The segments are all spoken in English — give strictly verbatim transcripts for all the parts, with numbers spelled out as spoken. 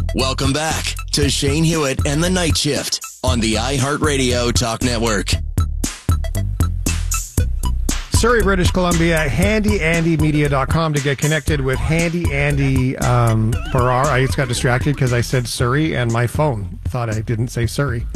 Welcome back to Shane Hewitt and the Night Shift on the iHeartRadio Talk Network. Surrey, British Columbia, handy andy media dot com to get connected with Handy Andy um, Farrar. I just got distracted because I said Surrey and my phone thought I didn't say Surrey.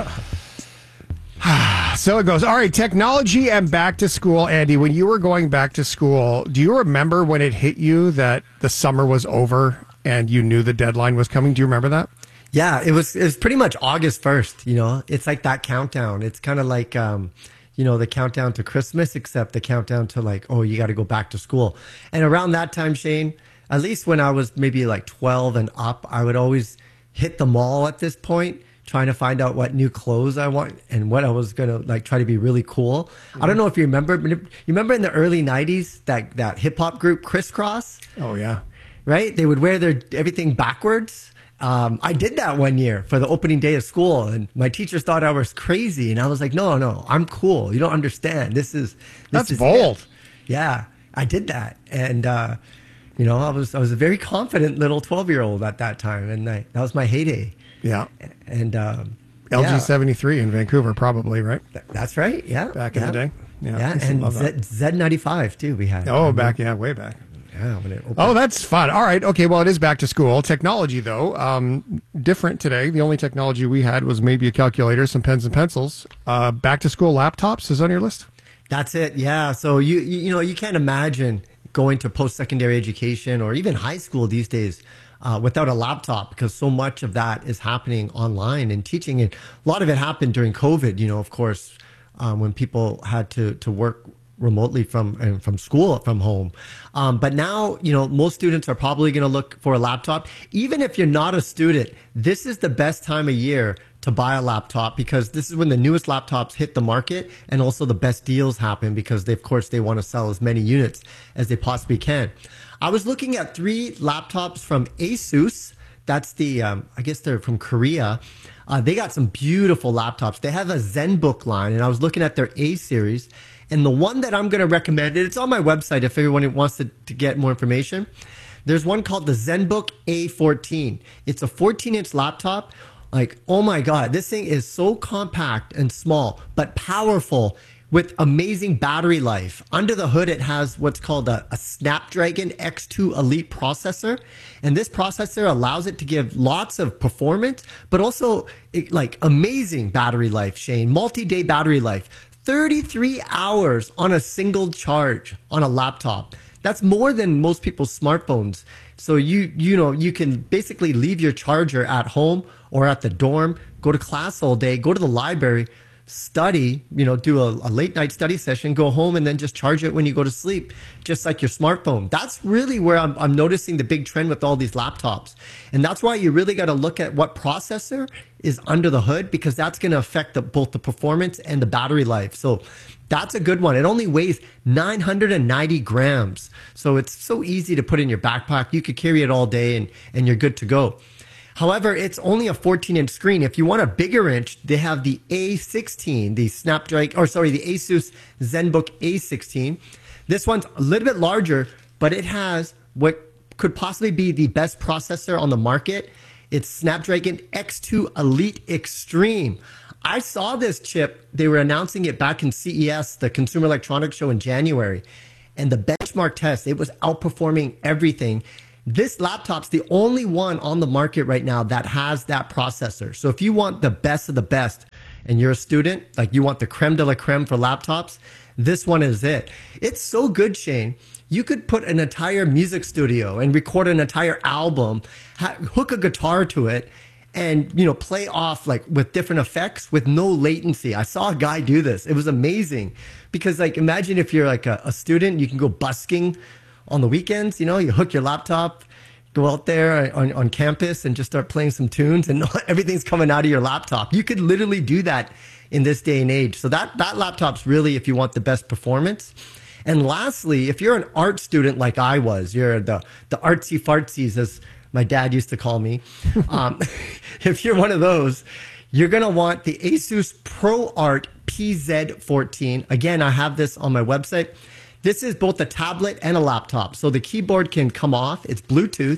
So it goes. All right, technology and back to school. Andy, when you were going back to school, do you remember when it hit you that the summer was over and you knew the deadline was coming? Do you remember that? Yeah, it was, it was pretty much August first, you know? It's like that countdown. It's kind of like... Um, you know, the countdown to Christmas, except the countdown to like, oh, you got to go back to school. And around that time, Shane, at least when I was maybe like twelve and up, I would always hit the mall at this point, trying to find out what new clothes I want and what I was going to like try to be really cool. Mm-hmm. I don't know if you remember, but you remember in the early nineties, that, that hip hop group Crisscross? Oh, yeah. Right? They would wear their everything backwards. Um, I did that one year for the opening day of school, and my teachers thought I was crazy. And I was like, no, no, I'm cool. You don't understand. This is, this That's is bold. It. Yeah, I did that. And, uh, you know, I was, I was a very confident little twelve year old at that time. And I, that was my heyday. Yeah. And, um, L G yeah. seventy-three in Vancouver, probably, right? That's right. Yeah. Back yeah. in the day. Yeah. yeah. And Z, Z ninety-five too, we had. Oh, back, yeah, way back. Yeah, when it oh, that's fun. All right. Okay. Well, it is back to school. Technology, though, um, different today. The only technology we had was maybe a calculator, some pens and pencils. Uh, back to school laptops is on your list? That's it. Yeah. So, you, you, you know, you can't imagine going to post-secondary education or even high school these days uh, without a laptop, because so much of that is happening online and teaching. And a lot of it happened during COVID, you know, of course, um, when people had to, to work remotely from and from school from home. Um, but now, you know, most students are probably going to look for a laptop. Even if you're not a student, this is the best time of year to buy a laptop, because this is when the newest laptops hit the market, and also the best deals happen because they, of course, they want to sell as many units as they possibly can. I was looking at three laptops from Asus. That's the, um, I guess they're from Korea. Uh, they got some beautiful laptops. They have a ZenBook line, and I was looking at their A series. And the one that I'm going to recommend, it's on my website if everyone wants to, to get more information. There's one called the ZenBook A fourteen. It's a fourteen inch laptop. Like, oh my God, this thing is so compact and small, but powerful with amazing battery life. Under the hood, it has what's called a, a Snapdragon X two Elite processor. And this processor allows it to give lots of performance, but also it, like amazing battery life, Shane, multi-day battery life. thirty-three hours on a single charge on a laptop. That's more than most people's smartphones. So you you know, you can basically leave your charger at home or at the dorm, go to class all day, go to the library, study, you know, do a, a late night study session, go home, and then just charge it when you go to sleep, just like your smartphone. That's really where I'm, I'm noticing the big trend with all these laptops. And that's why you really got to look at what processor is under the hood, because that's going to affect the, both the performance and the battery life. So that's a good one. It only weighs nine hundred ninety grams. So it's so easy to put in your backpack. You could carry it all day and, and you're good to go. However, it's only a fourteen inch screen. If you want a bigger inch, they have the A sixteen, the Snapdragon, or sorry, the Asus ZenBook A sixteen. This one's a little bit larger, but it has what could possibly be the best processor on the market. It's Snapdragon X two Elite Extreme. I saw this chip. They were announcing it back in C E S, the Consumer Electronics Show in January. And the benchmark test, it was outperforming everything. This laptop's the only one on the market right now that has that processor. So if you want the best of the best and you're a student, like you want the creme de la creme for laptops, this one is it. It's so good, Shane. You could put an entire music studio and record an entire album, ha- hook a guitar to it, and, you know, play off like with different effects with no latency. I saw a guy do this. It was amazing because, like, imagine if you're like a, a student, you can go busking on the weekends, you know, you hook your laptop, go out there on, on campus and just start playing some tunes, and everything's coming out of your laptop. You could literally do that in this day and age. So that, that laptop's really if you want the best performance. And lastly, if you're an art student like I was, you're the, the artsy fartsies, as my dad used to call me. Um, if you're one of those, you're going to want the Asus ProArt P Z fourteen. Again, I have this on my website. This is both a tablet and a laptop. So the keyboard can come off. It's Bluetooth.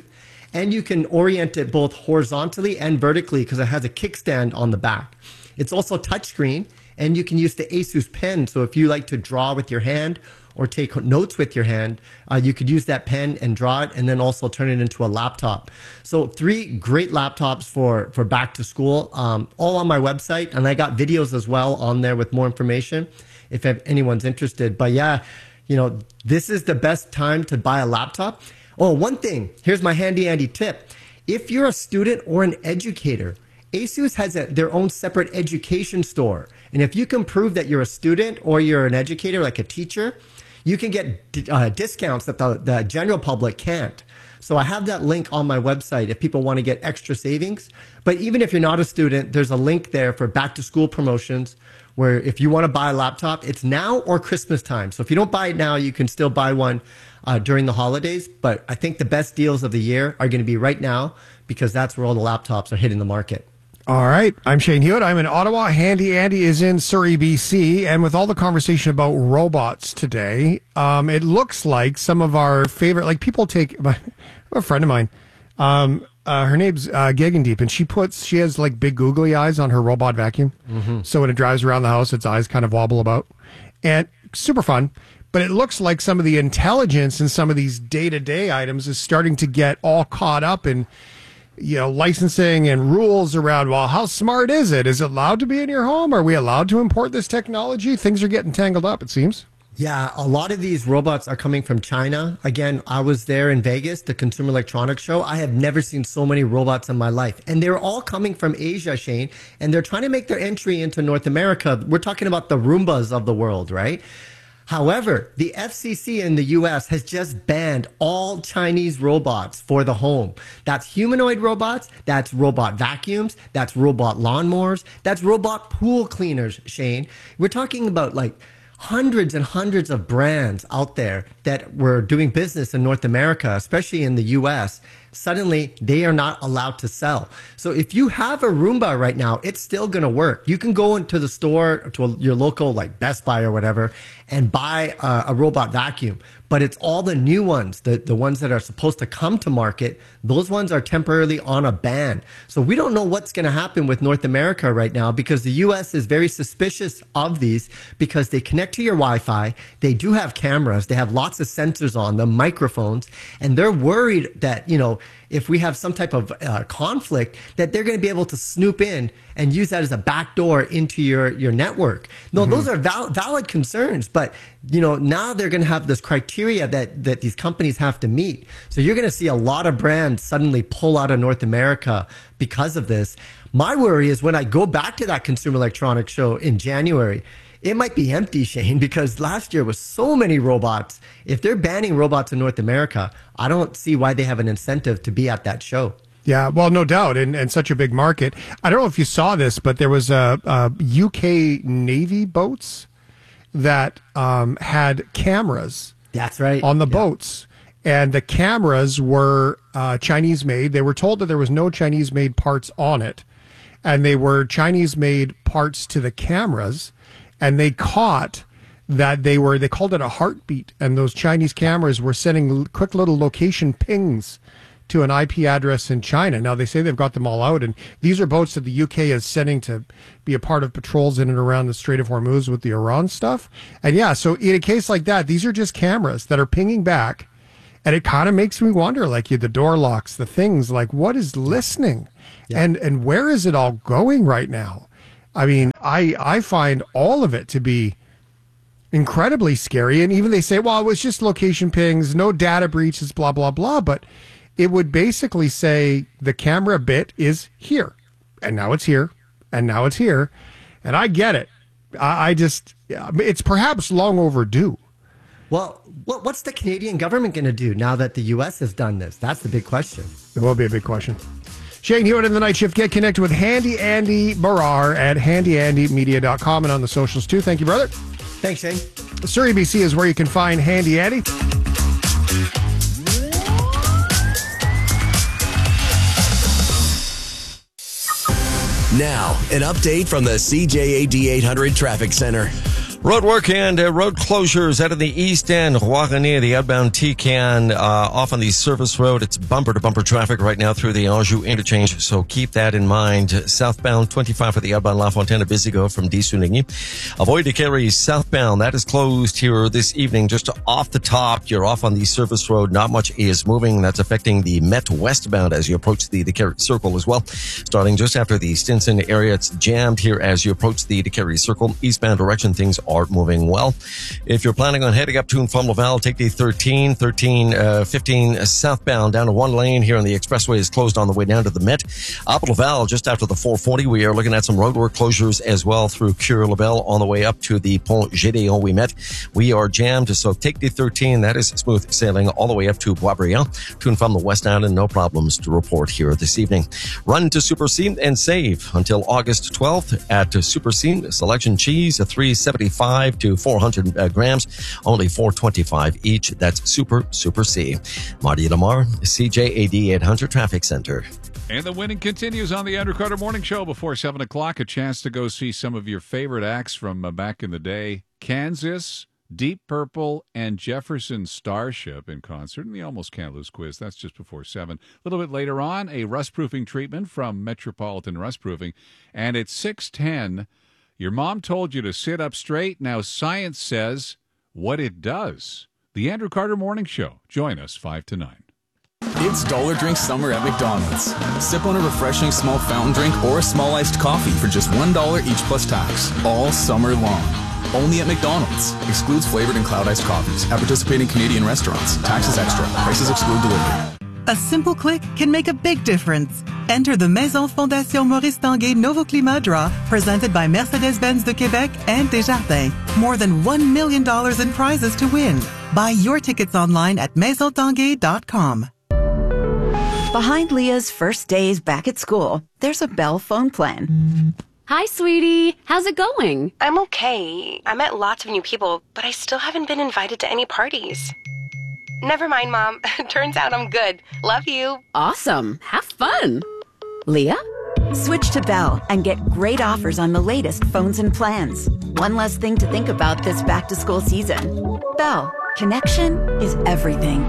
and you can orient it both horizontally and vertically because it has a kickstand on the back. It's also touchscreen, and you can use the Asus pen. So if you like to draw with your hand or take notes with your hand, uh, you could use that pen and draw it and then also turn it into a laptop. So three great laptops for, for back to school, um, all on my website. And I got videos as well on there with more information if anyone's interested. But yeah, you know, this is the best time to buy a laptop. Oh, one thing, here's my handy Andy tip. If you're a student or an educator, Asus has a, their own separate education store. And if you can prove that you're a student or you're an educator, like a teacher, you can get uh, discounts that the, the general public can't. So I have that link on my website if people want to get extra savings. But even if you're not a student, there's a link there for back to school promotions where if you want to buy a laptop, it's now or Christmas time. So if you don't buy it now, you can still buy one uh, during the holidays. But I think the best deals of the year are going to be right now because that's where all the laptops are hitting the market. All right. I'm Shane Hewitt. I'm in Ottawa. Handy Andy is in Surrey, B C. And with all the conversation about robots today, um, it looks like some of our favorite, like people take, a friend of mine, um, uh, her name's uh, Gagandeep, and she puts, she has like big googly eyes on her robot vacuum. Mm-hmm. So when it drives around the house, its eyes kind of wobble about. And super fun. But it looks like some of the intelligence in some of these day-to-day items is starting to get all caught up in, you know, licensing and rules around, well, how smart is it? Is it allowed to be in your home? Are we allowed to import this technology? Things are getting tangled up, it seems. Yeah, a lot of these robots are coming from China. Again, I was there in Vegas, the Consumer Electronics Show. I have never seen so many robots in my life. And they're all coming from Asia, Shane, and they're trying to make their entry into North America. We're talking about the Roombas of the world, right? However, the F C C in the U S has just banned all Chinese robots for the home. That's humanoid robots, that's robot vacuums, that's robot lawnmowers, that's robot pool cleaners, Shane. We're talking about like hundreds and hundreds of brands out there that were doing business in North America, especially in the U S. Suddenly, they are not allowed to sell. So if you have a Roomba right now, it's still going to work. You can go into the store, to a, your local like Best Buy or whatever, and buy a, a robot vacuum. But it's all the new ones, the, the ones that are supposed to come to market. Those ones are temporarily on a ban. So we don't know what's going to happen with North America right now because the U S is very suspicious of these because they connect to your Wi-Fi. They do have cameras. They have lots of sensors on them, microphones, and they're worried that, you know, if we have some type of uh, conflict, that they're going to be able to snoop in and use that as a backdoor into your, your network. No, mm-hmm. Those are val- valid concerns, but you know, now they're going to have this criteria that, that these companies have to meet. So you're going to see a lot of brands suddenly pull out of North America because of this. My worry is when I go back to that Consumer Electronics Show in January, it might be empty, Shane, because last year was so many robots. If they're banning robots in North America, I don't see why they have an incentive to be at that show. Yeah, well, no doubt, and, and such a big market. I don't know if you saw this, but there was a, a U K Navy boats that um, had cameras. That's right. On the yeah. boats. And the cameras were uh, Chinese made. They were told that there was no Chinese made parts on it. And they were Chinese made parts to the cameras. And they caught that they were, they called it a heartbeat. And those Chinese cameras were sending quick little location pings to an I P address in China. Now, they say they've got them all out. And these are boats that the U K is sending to be a part of patrols in and around the Strait of Hormuz with the Iran stuff. And yeah, so in a case like that, these are just cameras that are pinging back. And it kind of makes me wonder, like you, the door locks, the things, like what is listening? Yeah. And and where is it all going right now? I mean, I I find all of it to be incredibly scary. And even they say, well, it was just location pings, no data breaches, blah, blah, blah. But it would basically say the camera bit is here. And now it's here. And now it's here. And I get it. I, I just, it's perhaps long overdue. Well, what, what's the Canadian government going to do now that the U S has done this? That's the big question. It will be a big question. Shane Hewitt in the Night Shift. Get connected with Handy Andy Barrar at handy andy media dot com and on the socials too. Thank you, brother. Thanks, Shane. Surrey, B C is where you can find Handy Andy. Now, an update from the C J A D eight hundred Traffic Center. Road work and uh, road closures out of the east end. Rouen, the outbound T-Can, uh, off on the service road. It's bumper-to-bumper traffic right now through the Anjou interchange, so keep that in mind. Southbound twenty-five for the outbound La Fontaine Bisigo from Dissou-Ligny. Avoid to carry southbound. That is closed here this evening, just off the top. You're off on the service road. Not much is moving. That's affecting the Met westbound as you approach the DeCarry Circle as well. Starting just after the Stinson area, it's jammed here as you approach the DeCarry Circle. Eastbound direction, things are moving well. If you're planning on heading up to and from Laval, take the thirteen, thirteen, uh, fifteen southbound down to one lane here on the expressway is closed on the way down to the Met. Up at Laval, just after the four forty, we are looking at some roadwork closures as well through Cure-Labelle on the way up to the Pont Gédéon we met. We are jammed, so take the thirteen. That is smooth sailing all the way up to Boisbriand. To and from the West Island, no problems to report here this evening. Run to Super C and save until August twelfth at Super C. Selection cheese, a three seventy-five to four hundred uh, grams, only four twenty-five each. That's Super, Super C. Marty Lamar, C J A D eight hundred Traffic Center. And the winning continues on the Andrew Carter Morning Show before seven o'clock. A chance to go see some of your favorite acts from uh, back in the day. Kansas, Deep Purple, and Jefferson Starship in concert in the Almost Can't Lose quiz. That's just before seven. A little bit later on, a rust-proofing treatment from Metropolitan Rust-Proofing. And at six ten, your mom told you to sit up straight. Now science says what it does. The Andrew Carter Morning Show. Join us five to nine. It's Dollar Drink Summer at McDonald's. Sip on a refreshing small fountain drink or a small iced coffee for just one dollar each plus tax, all summer long. Only at McDonald's. Excludes flavored and cloud iced coffees at participating Canadian restaurants. Taxes extra. Prices exclude delivery. A simple click can make a big difference. Enter the Maison Fondation Maurice Tanguay Novo Climat Draw, presented by Mercedes-Benz de Québec and Desjardins. More than one million dollars in prizes to win. Buy your tickets online at maison tanguay dot com. Behind Leah's first days back at school, there's a Bell phone plan. Hi, sweetie. How's it going? I'm okay. I met lots of new people, but I still haven't been invited to any parties. Never mind, Mom. Turns out I'm good. Love you. Awesome. Have fun. Leah? Switch to Bell and get great offers on the latest phones and plans. One less thing to think about this back-to-school season. Bell. Connection is everything.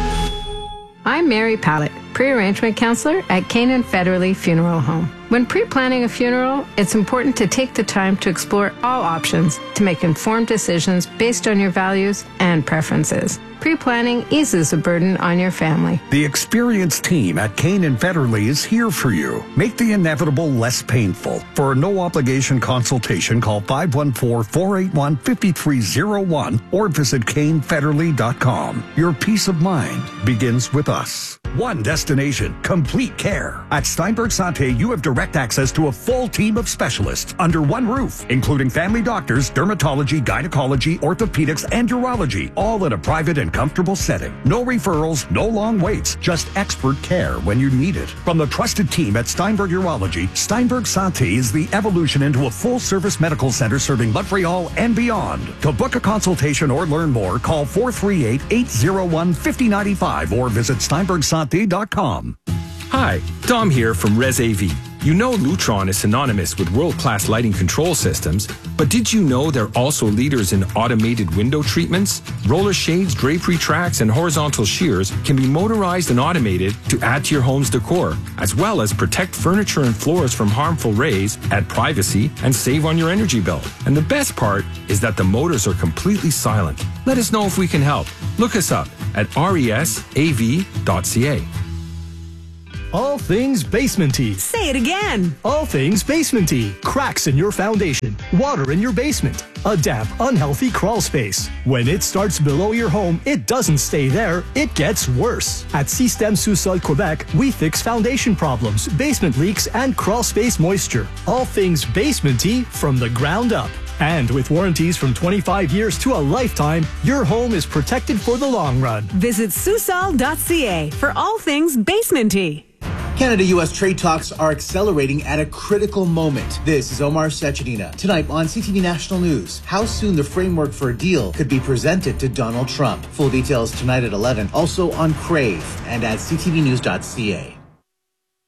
I'm Mary Pallett, pre-arrangement counselor at Canaan Federally Funeral Home. When pre-planning a funeral, it's important to take the time to explore all options to make informed decisions based on your values and preferences. Pre-planning eases the burden on your family. The experienced team at Canaan Federally is here for you. Make the inevitable less painful. For a no-obligation consultation, call five one four, four eight one, five three zero one or visit Kane Federally dot com. Your peace of mind begins with us. One destination, complete care. At Steinberg Santé, you have direct access to a full team of specialists under one roof, including family doctors, dermatology, gynecology, orthopedics, and urology, all in a private and comfortable setting. No referrals, no long waits, just expert care when you need it. From the trusted team at Steinberg Urology, Steinberg Santé is the evolution into a full-service medical center serving Montreal and beyond. To book a consultation or learn more, call four three eight, eight zero one, five zero nine five or visit steinberg santé dot com. Hi, Dom here from Res A V. You know Lutron is synonymous with world-class lighting control systems, but did you know they're also leaders in automated window treatments? Roller shades, drapery tracks, and horizontal shears can be motorized and automated to add to your home's decor, as well as protect furniture and floors from harmful rays, add privacy, and save on your energy bill. And the best part is that the motors are completely silent. Let us know if we can help. Look us up at resav dot c a. All things basementy. Say it again. All things basementy. Cracks in your foundation. Water in your basement. A damp, unhealthy crawl space. When it starts below your home, it doesn't stay there. It gets worse. At Système Sous-Sol Québec, we fix foundation problems, basement leaks, and crawl space moisture. All things basementy from the ground up. And with warranties from twenty-five years to a lifetime, your home is protected for the long run. Visit Susol dot c a for all things basementy. Canada-U S trade talks are accelerating at a critical moment. This is Omar Sachedina. Tonight on C T V National News, how soon the framework for a deal could be presented to Donald Trump. Full details tonight at eleven. Also on Crave and at c t v news dot c a.